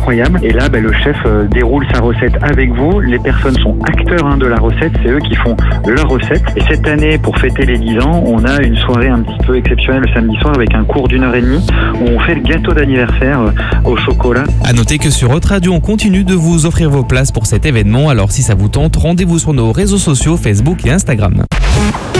incroyable. Et là, le chef déroule sa recette avec vous. Les personnes sont acteurs de la recette, c'est eux qui font leur recette. Et cette année, pour fêter les 10 ans, on a une soirée un petit peu exceptionnelle le samedi soir avec un cours d'1h30 où on fait le gâteau d'anniversaire au chocolat. À noter que sur Haute Radio, on continue de vous offrir vos places pour cet événement. Alors si ça vous tente, rendez-vous sur nos réseaux sociaux Facebook et Instagram.